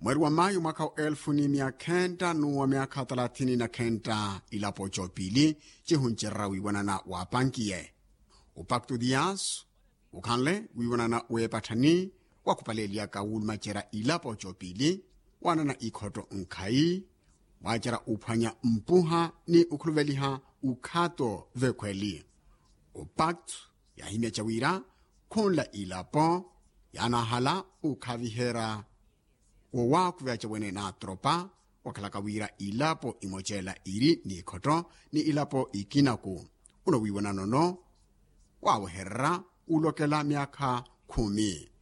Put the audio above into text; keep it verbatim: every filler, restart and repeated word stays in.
Mweri wa Mayu mwaka elfu ni mia kenda nuwa miaka thelathini na kenda ilapo chopili chihunchera wiwanana wapangiye. Upaktu Dias ukanle wiwanana uepatani wakupalelia kauluma chera ilapo chopili wanana ikoto nkai wachera upanya mpuha ni ukuluveliha ukato vekweli. Upaktu ya himya chawira kunla ilapo yanahala ukavihera wawaku vyacha wene na tropa wakalakawira ilapo imochela iri ni koto ni ilapo ikinaku uno wiwana nono waweherra ulokela miaka kumi.